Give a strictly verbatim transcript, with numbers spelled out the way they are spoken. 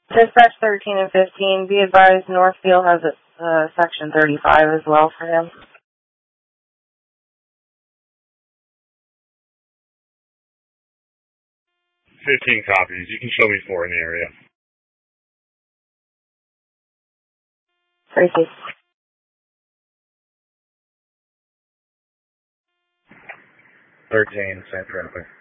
Dispatch thirteen and fifteen, be advised Northfield has a uh, section thirty-five as well for him. fifteen copies. You can show me four in the area. Tracy. thirteen, same traffic.